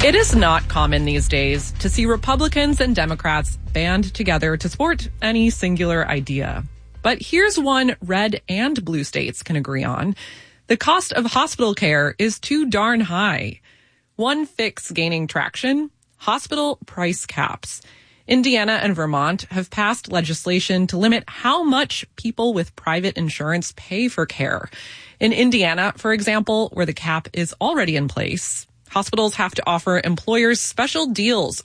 It is not common these days to see Republicans and Democrats band together to support any singular idea. But here's one red and blue states can agree on. The cost of hospital care is too darn high. One fix gaining traction: hospital price caps. Indiana and Vermont have passed legislation to limit how much people with private insurance pay for care. In Indiana, for example, where the cap is already in place, hospitals have to offer employers special deals